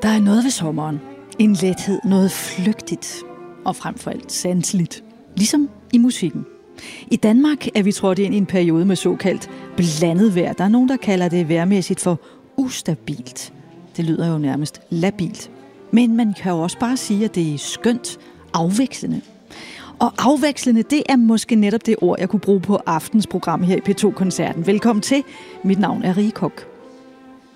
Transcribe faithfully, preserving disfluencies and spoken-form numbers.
Der er noget ved sommeren. En lethed, noget flygtigt og frem for alt sanseligt. Ligesom i musikken. I Danmark er vi trådt ind i en periode med såkaldt blandet vejr. Der er nogen, der kalder det vejrmæssigt for ustabilt. Det lyder jo nærmest labilt. Men man kan jo også bare sige, at det er skønt afvekslende. Og afvekslende, det er måske netop det ord, jeg kunne bruge på aftens program her i P to-koncerten. Velkommen til. Mit navn er Rie Kok.